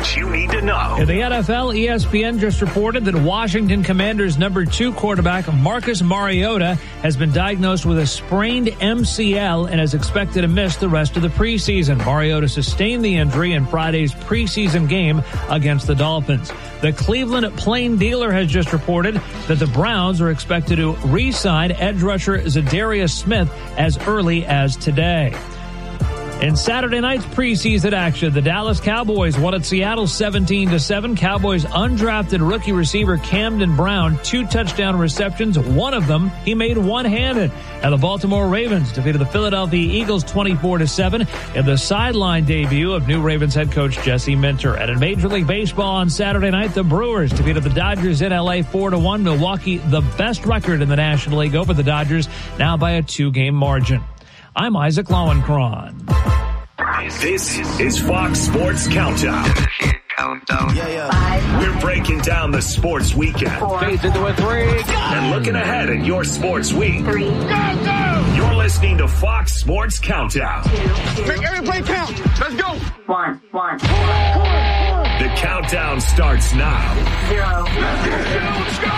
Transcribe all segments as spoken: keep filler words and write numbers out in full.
what you need to know. In the N F L, E S P N just reported that Washington Commanders number two quarterback Marcus Mariota has been diagnosed with a sprained M C L and is expected to miss the rest of the preseason. Mariota sustained the injury in Friday's preseason game against the Dolphins. The Cleveland Plain Dealer has just reported that the Browns are expected to re-sign edge rusher Zadarius Smith as early as today. In Saturday night's preseason action, the Dallas Cowboys won at Seattle seventeen to seven. Cowboys undrafted rookie receiver Camden Brown, two touchdown receptions. One of them he made one-handed. And the Baltimore Ravens defeated the Philadelphia Eagles twenty-four to seven in the sideline debut of new Ravens head coach Jesse Minter. And in Major League Baseball on Saturday night, the Brewers defeated the Dodgers in L A four to one. Milwaukee, the best record in the National League over the Dodgers, now by a two-game margin. I'm Isaac Lowenkron. This is Fox Sports Countdown. Countdown. Yeah, yeah. We're breaking down the sports weekend. Fades into a three. And looking ahead at your sports week. Three. Go, go! You're listening to Fox Sports Countdown. Two, two. Make every play count. Let's go. One, one. The countdown starts now. Zero. Let's go!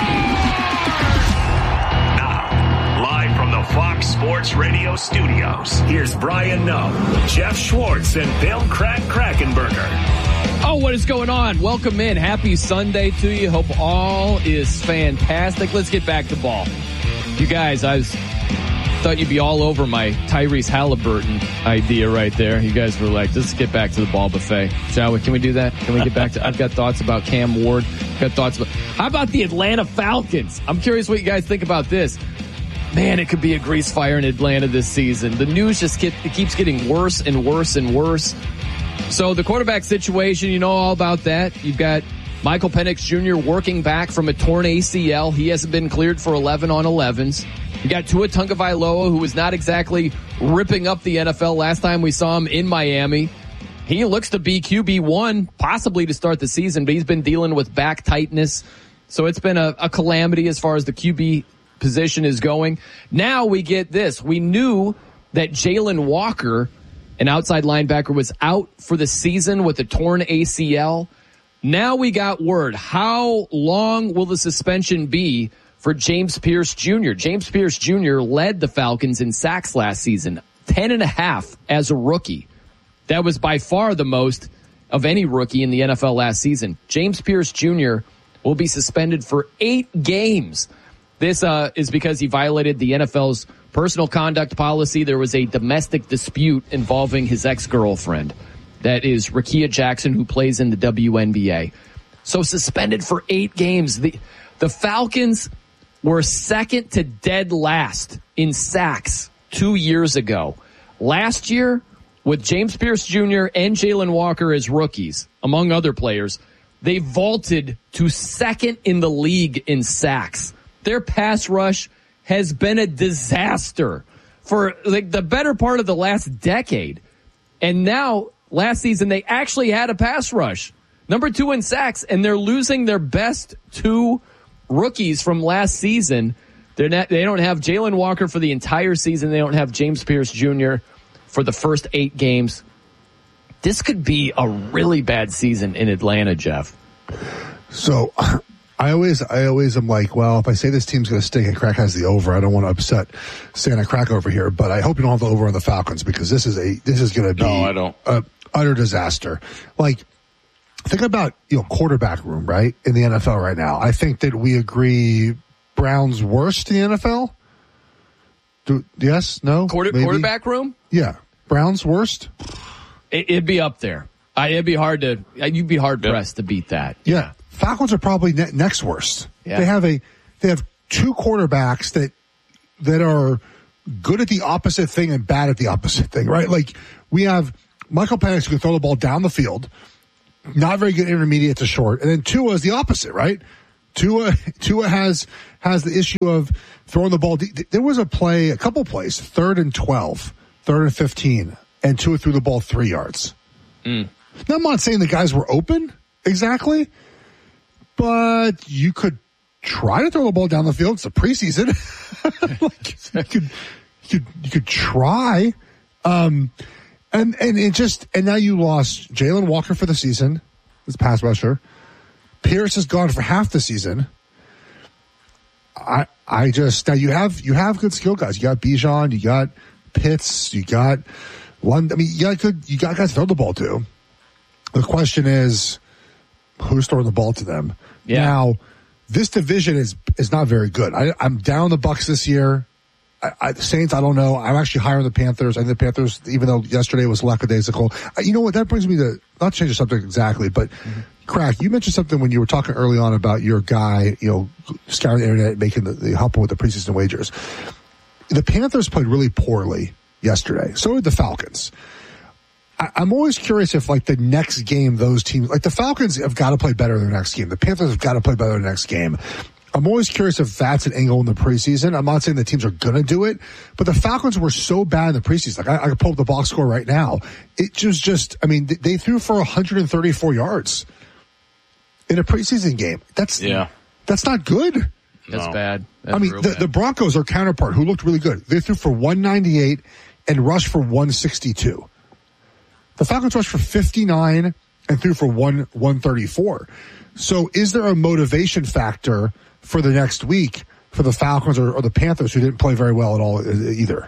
Now, live from the Fox Sports Radio studios, here's Brian Noe, Jeff Schwartz, and Bill Crack Krackenberger. Oh, what is going on? Welcome in. Happy Sunday to you. Hope all is fantastic. Let's get back to ball. You guys, I was thought you'd be all over my Tyrese Halliburton idea right there. You guys were like, let's get back to the ball buffet. Shall we? Can we do that? Can we get back to, I've got thoughts about Cam Ward. Got thoughts about, how about the Atlanta Falcons? I'm curious what you guys think about this. Man, it could be a grease fire in Atlanta this season. The news just get, it keeps getting worse and worse and worse. So the quarterback situation, you know all about that. You've got Michael Penix Junior working back from a torn A C L. He hasn't been cleared for eleven on elevens. You got Tua Tagovailoa, who was not exactly ripping up the N F L last time we saw him in Miami. He looks to be Q B one, possibly to start the season, but he's been dealing with back tightness. So it's been a, a calamity as far as the Q B position is going. Now we get this. We knew that Jalen Walker, an outside linebacker, was out for the season with a torn A C L. Now we got word. How long will the suspension be for James Pierce Junior? James Pierce Junior led the Falcons in sacks last season, ten and a half as a rookie. That was by far the most of any rookie in the N F L last season. James Pierce Junior will be suspended for eight games. This uh, is because he violated the N F L's personal conduct policy. There was a domestic dispute involving his ex-girlfriend. That is Rakia Jackson, who plays in the W N B A. So suspended for eight games. The, the Falcons were second to dead last in sacks two years ago. Last year, with James Pierce Junior and Jalen Walker as rookies, among other players, they vaulted to second in the league in sacks. Their pass rush has been a disaster for like the better part of the last decade. And now, last season, they actually had a pass rush. Number two in sacks, and they're losing their best two rookies from last season. They're not, they don't have Jalen Walker for the entire season. They don't have James Pierce Junior for the first eight games. This could be a really bad season in Atlanta, Jeff. So I always, I always am like, well, if I say this team's going to stink and Crack has the over, I don't want to upset Santa Crack over here, but I hope you don't have the over on the Falcons because this is a, this is going to be no, I don't. a utter disaster. Like, think about, you know, quarterback room, right? In the N F L right now. I think that we agree Browns worst in the N F L. Do, yes? No? Quarter, quarterback room? Yeah. Browns worst? It, it'd be up there. I, it'd be hard to, you'd be hard pressed yep. to beat that. Yeah. yeah. Falcons are probably ne- next worst. Yeah. They have a, they have two quarterbacks that, that are good at the opposite thing and bad at the opposite thing, right? Like we have Michael Penix who can throw the ball down the field, not very good intermediate to short, and then Tua is the opposite, right? Tua, Tua has, has the issue of throwing the ball. There was a play, a couple plays, third and twelve, third and fifteen, and Tua threw the ball three yards. Mm. Now, I'm not saying the guys were open exactly, but you could try to throw the ball down the field. It's a preseason. like, you could, you could, you could try. Um, and, and it just, and now you lost Jalen Walker for the season. as pass rusher. Pierce is gone for half the season. I I just now you have you have good skill guys. You got Bijan, you got Pitts, you got one. I mean, you got good. You got guys to throw the ball to. The question is, who's throwing the ball to them? Yeah. Now, this division is is not very good. I, I'm down the Bucs this year. I, I, the Saints, I don't know. I'm actually higher on the Panthers. I think the Panthers, even though yesterday was lackadaisical. Uh, you know what? That brings me to, not to change the subject exactly, but mm-hmm. Crack, you mentioned something when you were talking early on about your guy, you know, scouring the internet, making the, the helping with the preseason wagers. The Panthers played really poorly yesterday. So did the Falcons. I, I'm always curious if, like, the next game those teams, like the Falcons have got to play better than the next game. The Panthers have got to play better than the next game. I'm always curious if that's an angle in the preseason. I'm not saying the teams are going to do it, but the Falcons were so bad in the preseason. Like, I, I can pull up the box score right now. It was just, I mean, they threw for one hundred thirty-four yards in a preseason game. That's, yeah. That's not good. That's no. bad. That's I mean, the, bad. the Broncos are counterpart who looked really good. They threw for one ninety-eight and rushed for one sixty-two. The Falcons rushed for fifty-nine and threw for one, one thirty-four. So is there a motivation factor for the next week for the Falcons or, or the Panthers who didn't play very well at all either?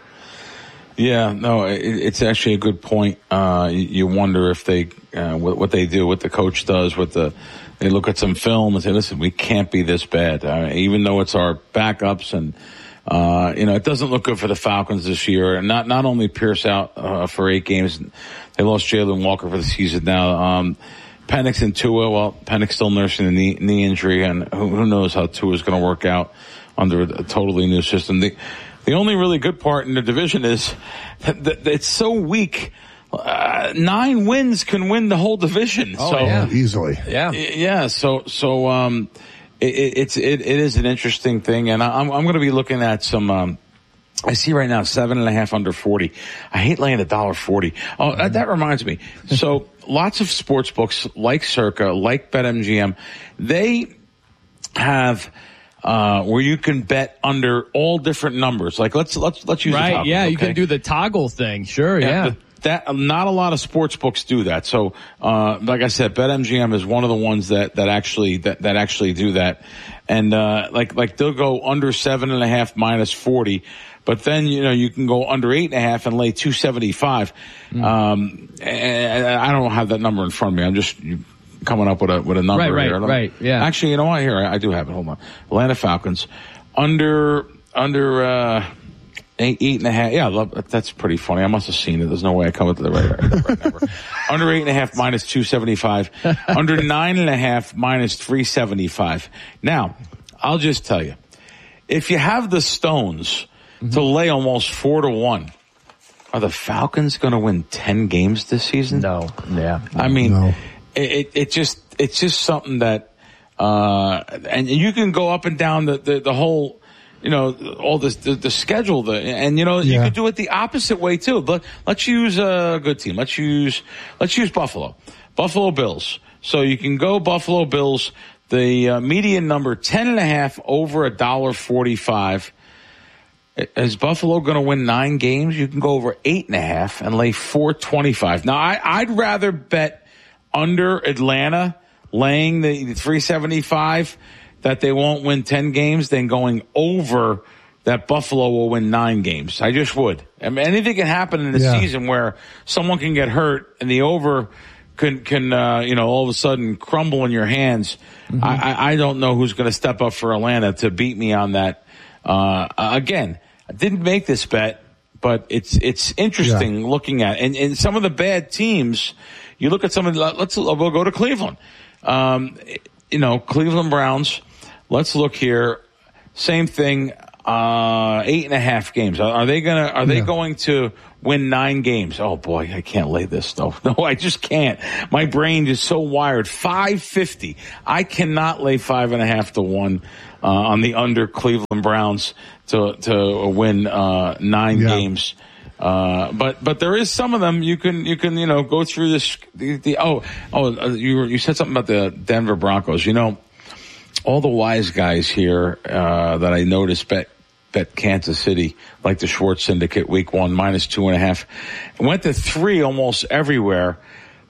Yeah, no, it, it's actually a good point. Uh, you, you wonder if they, uh, what, what they do, what the coach does, what the, they look at some film and say, listen, we can't be this bad. Uh, even though it's our backups and, uh, you know, it doesn't look good for the Falcons this year. And not, not only Pierce out, uh, for eight games, they lost Jalen Walker for the season now. Um, Penix and Tua, well, Penix still nursing a knee, knee injury, and who, who knows how Tua is going to work out under a, a totally new system. The, the only really good part in the division is that, that it's so weak. Uh, nine wins can win the whole division. Oh, so yeah. Easily. Yeah. Yeah. So, so, um, it, it's, it, it is an interesting thing. And I, I'm, I'm going to be looking at some, um, I see right now seven and a half under forty. I hate laying a dollar forty. Oh, that, that reminds me. So lots of sports books like Circa, like BetMGM, they have, uh, where you can bet under all different numbers. Like let's, let's, let's use right. the toggle, Yeah. okay? You can do the toggle thing. Sure. Yeah. yeah. The, that, not a lot of sports books do that. So, uh, like I said, BetMGM is one of the ones that, that actually, that, that actually do that. And, uh, like, like they'll go under seven and a half minus forty. But then, you know, you can go under eight and a half and lay two seventy-five. Mm. Um, and I don't have that number in front of me. I'm just coming up with a, with a number right, right, here. Right, yeah. Actually, you know what? Here, I, I do have it. Hold on. Atlanta Falcons. Under, under, uh, eight, eight and a half. Yeah, love, that's pretty funny. I must have seen it. There's no way I come up with the right, right number. Under eight and a half minus two seventy-five. Under nine and a half minus three seventy-five. Now, I'll just tell you, if you have the stones to lay almost four to one, are the Falcons going to win ten games this season? No. Yeah. I mean, no. it, it just, it's just something that, uh, and you can go up and down the, the, the whole, you know, all this, the, the schedule, the, and you know, yeah. you could do it the opposite way too. But let's use a good team. Let's use, let's use Buffalo, Buffalo Bills. So you can go Buffalo Bills, the uh, median number ten and a half over a dollar forty-five. Is Buffalo going to win nine games? You can go over eight and a half and lay four twenty-five. Now, I, I'd rather bet under Atlanta laying the three seventy-five that they won't win ten games than going over that Buffalo will win nine games. I just would. I mean, anything can happen in the yeah. season where someone can get hurt and the over can, can, uh, you know, all of a sudden crumble in your hands. Mm-hmm. I, I don't know who's going to step up for Atlanta to beat me on that. Uh, again, I didn't make this bet, but it's, it's interesting yeah. looking at, and, and some of the bad teams, you look at some of the, let's, we'll go to Cleveland. Um, you know, Cleveland Browns, let's look here. Same thing, uh, eight and a half games. Are, are they gonna, are they yeah. going to win nine games? Oh boy, I can't lay this stuff. No, I just can't. My brain is so wired. five fifty. I cannot lay five and a half to one. Uh, on the under Cleveland Browns to to win uh, nine yeah. games, uh, but but there is some of them you can you can you know go through this. The, the oh oh uh, you you said something about the Denver Broncos. You know, all the wise guys here uh, that I noticed bet bet Kansas City, like the Schwartz Syndicate, week one minus two and a half, went to three almost everywhere.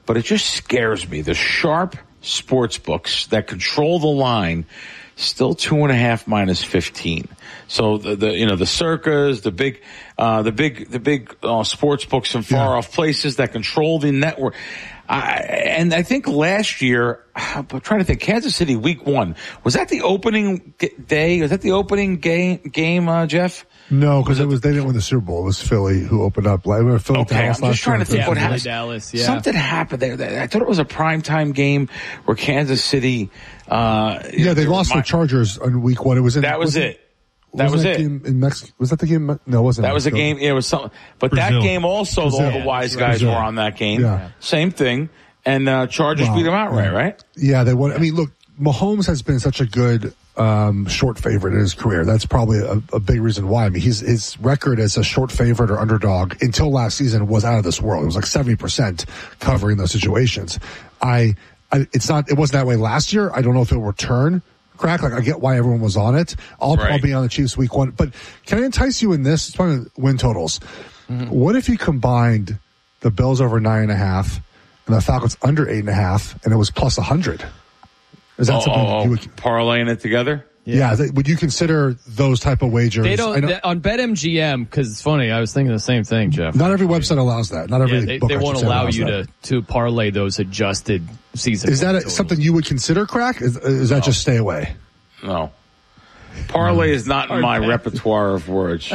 but it just scares me. The sharp sports books that control the line, still two and a half minus fifteen. So the, the you know the circas, the big, uh, the big, the big uh, sports books in far yeah. off places that control the network. I, and I think last year, I'm trying to think, Kansas City week one, was that the opening day? Was that the opening game, game uh, Jeff? No, because it was they didn't win the Super Bowl. It was Philly who opened up. Like, Philly okay, Dallas I'm just trying to think yeah, what Philly, happened. Dallas, yeah. Something happened there. I thought it was a primetime game where Kansas City. Uh, yeah, they lost my, the Chargers on week one. It was in, that was, was it. it. That was, was that it. Game in Mexico? Was that the game? No, it wasn't. That was a game. Yeah, it was something. But Brazil. That game also, Brazil. all the wise guys Brazil. were on that game. Yeah. Same thing. And uh, Chargers wow. beat them outright, yeah. right? Yeah, they won. I mean, look, Mahomes has been such a good um, short favorite in his career. That's probably a, a big reason why. I mean, he's, his record as a short favorite or underdog until last season was out of this world. It was like seventy percent covering those situations. I, I, it's not, it wasn't that way last year. I don't know if it'll return. Crack, like I get why everyone was on it. I'll right. probably be on the Chiefs week one. But can I entice you in this? It's probably win totals. Mm-hmm. What if you combined the Bills over nine and a half and the Falcons under eight and a half, and it was plus a hundred? Is that oh, something oh, you would parlaying it together? Yeah. yeah. Would you consider those type of wagers? They don't they, on BetMGM, because it's funny. I was thinking the same thing, Jeff. Not every website allows that. Not every. Yeah, they, book they won't allow you that. to to parlay those adjusted season. Is that a, something you would consider, Crack? Is, is that no. just stay away? No. Parlay is not in my repertoire of words.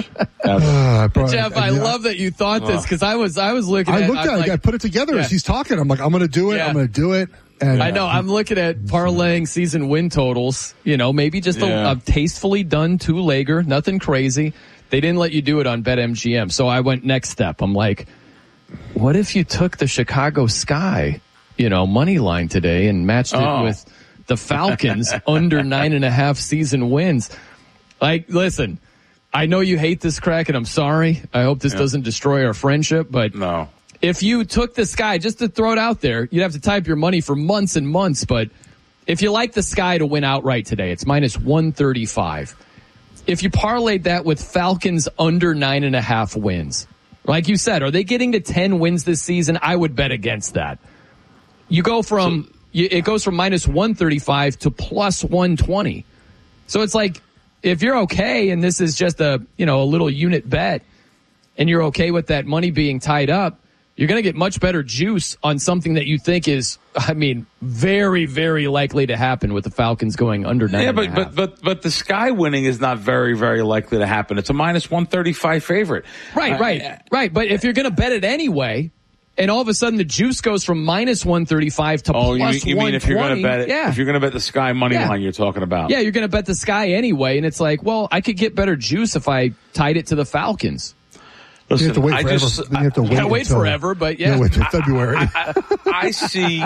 uh, Jeff, I yeah. love that you thought this, because I was I was looking I at looked at it. Like, I put it together yeah. as he's talking. I'm like, I'm going to do it. Yeah. I'm going to do it. And, I know. I'm looking at parlaying season win totals. You know, maybe just yeah. a, a tastefully done two-legger, nothing crazy. They didn't let you do it on BetMGM, so I went next step. I'm like, what if you took the Chicago Sky, you know, money line today and matched it oh. with the Falcons under nine and a half season wins? Like, listen, I know you hate this, Crack, and I'm sorry. I hope this yeah. doesn't destroy our friendship, but no. If you took the Sky, just to throw it out there, you'd have to type your money for months and months, but if you like the Sky to win outright today, it's minus one thirty-five. If you parlayed that with Falcons under nine and a half wins, like you said, are they getting to ten wins this season? I would bet against that. You go from, so, you, it goes from minus one thirty-five to plus one twenty. So it's like, if you're okay and this is just a, you know, a little unit bet and you're okay with that money being tied up, you're going to get much better juice on something that you think is, I mean, very, very likely to happen with the Falcons going under nine. Yeah, but, and a half. but, but, but the Sky winning is not very, very likely to happen. It's a minus one thirty-five favorite. Right, uh, right, uh, right. But if you're going to bet it anyway, and all of a sudden the juice goes from minus one thirty-five to oh, plus you, you mean if you're going to bet it, yeah. if you're going to bet the Sky money yeah. line you're talking about. Yeah, you're going to bet the Sky anyway, and it's like, well, I could get better juice if I tied it to the Falcons. you Listen, have to wait I forever. just, you have to wait, can't wait until, forever, but yeah. Wait until February. I, I, I see,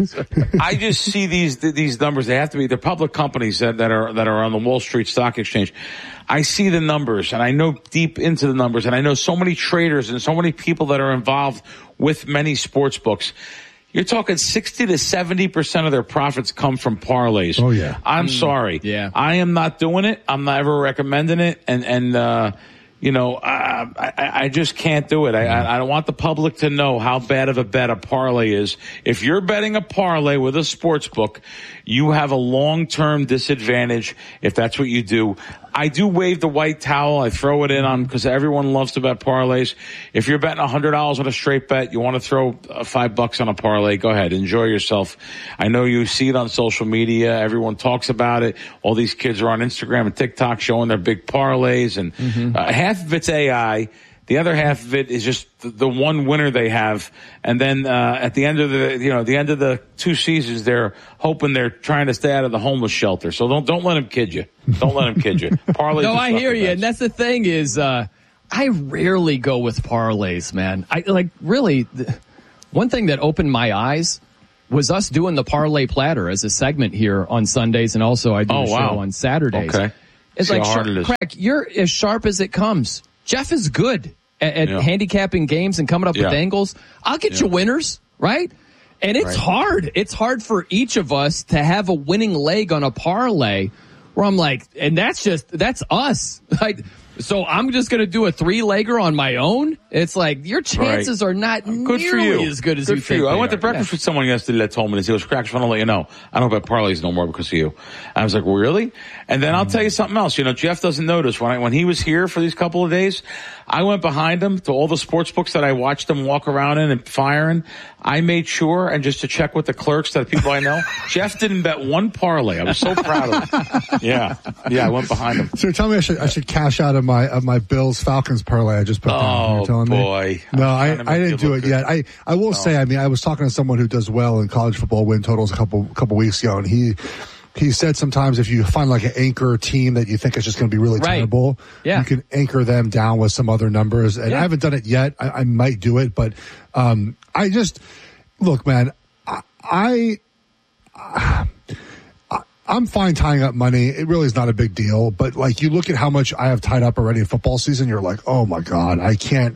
I just see these, these numbers. They have to be, they're public companies that, that are, that are on the Wall Street Stock Exchange. I see the numbers and I know deep into the numbers and I know so many traders and so many people that are involved with many sports books. You're talking sixty to seventy percent of their profits come from parlays. Oh yeah. I'm mm, sorry. Yeah. I am not doing it. I'm not ever recommending it. And, and, uh, You know, uh, I, I just can't do it. I, I, I don't want the public to know how bad of a bet a parlay is. If you're betting a parlay with a sports book, you have a long-term disadvantage if that's what you do. I do wave the white towel. I throw it in on because everyone loves to bet parlays. If you're betting one hundred dollars on a straight bet, you want to throw uh, five bucks on a parlay, go ahead. Enjoy yourself. I know you see it on social media. Everyone talks about it. All these kids are on Instagram and TikTok showing their big parlays. And mm-hmm. uh, half of it's A I. The other half of it is just the one winner they have. And then uh, at the end of the, you know, the end of the two seasons, they're hoping they're trying to stay out of the homeless shelter. So don't don't let them kid you. Don't let them kid you. Parlays. No, I hear you. And that's the thing is, uh, I rarely go with parlays, man. I like really. The, one thing that opened my eyes was us doing the parlay platter as a segment here on Sundays, and also I do oh, a show wow. on Saturdays. Okay. It's See like, how hard it is. Crack, you're as sharp as it comes. Jeff is good at, at yeah. handicapping games and coming up yeah. with angles. I'll get yeah. you winners, right? And it's right. hard. It's hard for each of us to have a winning leg on a parlay where I'm like, and that's just, that's us. Like, so I'm just going to do a three-legger on my own? It's like your chances right. are not good nearly for you. as good as good you for think you. I they went are. to breakfast yeah. with someone yesterday that told me this. He goes, Crack, I just want to let you know, I don't bet parlays no more because of you. I was like, well, really? And then I'll tell you something else. You know, Jeff doesn't notice. When I, when he was here for these couple of days, I went behind him to all the sports books that I watched him walk around in and firing. I made sure, and just to check with the clerks, that people I know, Jeff didn't bet one parlay. I was so proud of him. Yeah. Yeah, I went behind him. So tell me I should, I should cash out of my, of my Bills Falcons parlay I just put down. Oh, You're telling boy. Me? No, I, I didn't do it good. yet. I, I will no. say, I mean, I was talking to someone who does well in college football win totals a couple, couple weeks ago, and he, he said sometimes if you find like an anchor team that you think is just going to be really right. terrible, yeah. you can anchor them down with some other numbers. And yeah. I haven't done it yet. I, I might do it, but, um, I just, look, man, I, I, I I'm fine tying up money. It really is not a big deal. But like you look at how much I have tied up already in football season, you're like, oh my God, I can't.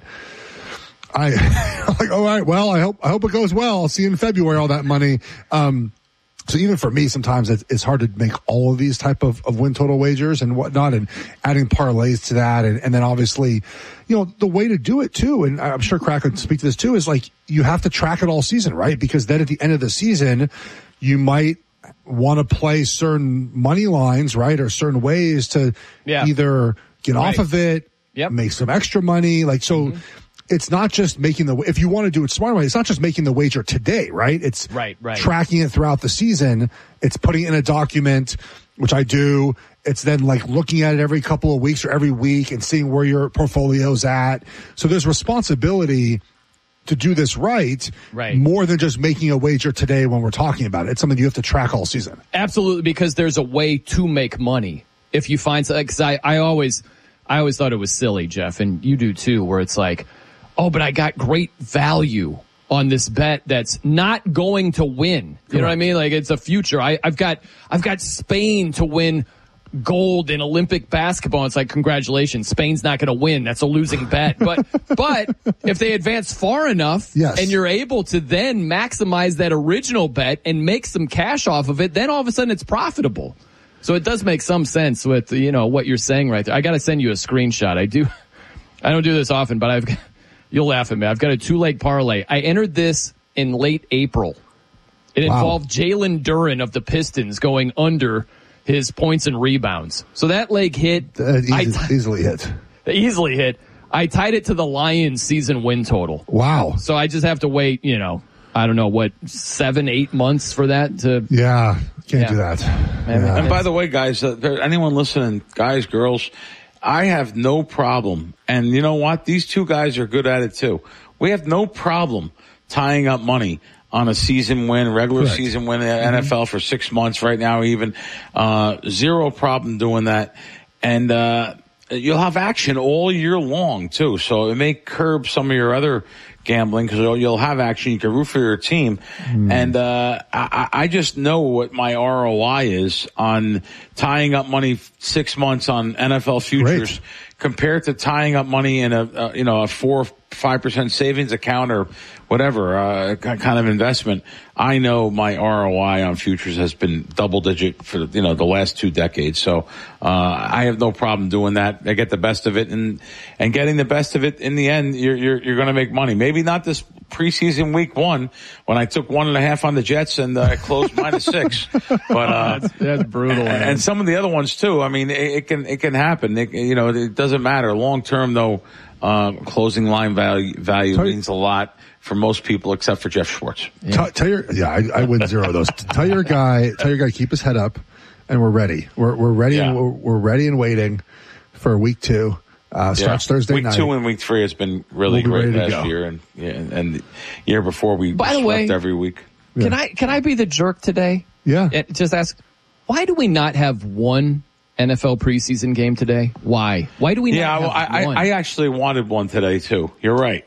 I like, all right, well, I hope I hope it goes well. I'll see you in February. All that money. Um, so even for me, sometimes it's, it's hard to make all of these type of, of win total wagers and whatnot, and adding parlays to that, and, and then obviously, you know, the way to do it too. And I'm sure Crack could speak to this too. Is like you have to track it all season, right? Because then at the end of the season, you might want to play certain money lines, right? Or certain ways to yeah. either get right. off of it, yep. make some extra money. Like, so mm-hmm. it's not just making the, if you want to do it smart way, it's not just making the wager today, right? It's right, right. tracking it throughout the season. It's putting it in a document, which I do. It's then like looking at it every couple of weeks or every week and seeing where your portfolio's at. So there's responsibility to do this right, right, more than just making a wager today when we're talking about it. It's something you have to track all season. Absolutely, because there's a way to make money. If you find something, because I, I always, I always thought it was silly, Jeff, and you do too, where it's like, oh, but I got great value on this bet that's not going to win. You Correct. know what I mean? Like it's a future. I, I've got, I've got Spain to win gold in Olympic basketball. It's like, congratulations, Spain's not going to win. That's a losing bet. But, but if they advance far enough yes. and you're able to then maximize that original bet and make some cash off of it, then all of a sudden it's profitable. So it does make some sense with, you know, what you're saying right there. I got to send you a screenshot. I do, I don't do this often, but I've, you'll laugh at me. I've got a two leg parlay. I entered this in late April. It wow. involved Jalen Duren of the Pistons going under his points and rebounds. So that leg hit. Uh, easy, I t- easily hit. Easily hit. I tied it to the Lions season win total. Wow. So I just have to wait, you know, I don't know, what, seven, eight months for that to. Yeah, can't yeah. do that. Yeah. And by the way, guys, uh, anyone listening, guys, girls, I have no problem. And you know what? These two guys are good at it too. We have no problem tying up money on a season win, regular Correct. season win in the mm-hmm. N F L for six months right now, even, uh, zero problem doing that. And, uh, you'll have action all year long too. So it may curb some of your other gambling because you'll have action. You can root for your team. Mm. And, uh, I, I just know what my R O I is on tying up money six months on N F L futures Great. compared to tying up money in a, uh, you know, a four, five percent savings account or whatever, uh, kind of investment. I know my R O I on futures has been double digit for, you know, the last two decades. So, uh, I have no problem doing that. I get the best of it and, and getting the best of it in the end, you're, you're, you're going to make money. Maybe not this preseason week one when I took one and a half on the Jets and uh, closed minus six. But, uh, that's, that's brutal. And, and some of the other ones too. I mean, it, it can, it can happen. It, you know, it doesn't matter. Long term though, uh, closing line value, value means a lot for most people except for Jeff Schwartz. Yeah. Tell, tell your, yeah, I, I win zero of those. Tell your guy, tell your guy, keep his head up and we're ready. We're, we're ready yeah. and we're, we're ready and waiting for week two. Uh, starts yeah. Thursday week night. Week two and week three has been really we'll great last go. year and, yeah, and the year before we By the swept way, every week. Can yeah. I, can I be the jerk today? Yeah. And just ask, why do we not have one N F L preseason game today? Why? Why do we not yeah, have well, I, one? I, I actually wanted one today too. You're right.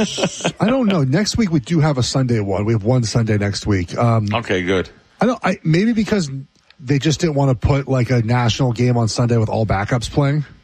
I don't know. Next week we do have a Sunday one. We have one Sunday next week. Um, okay, good. I don't. I maybe because they just didn't want to put like a national game on Sunday with all backups playing.